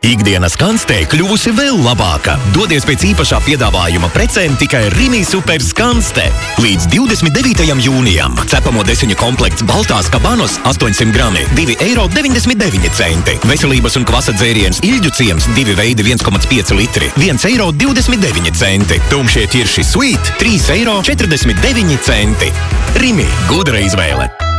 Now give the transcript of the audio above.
Ikdienas skanstē kļuvusi vēl labāka. Dodies pēc īpašā piedāvājuma precēm tikai Rimi Super skanstē. Līdz 29. jūnijam cepamo desiņu komplekts Baltās kabanos 800 grami 2,99 eiro. Veselības un kvasa dzēriens Ilģu ciems 2 veidi 1,5 litri 1,29 eiro. Tumšie ķirši Sweet 3,49 eiro. Rimi, gudra izvēle!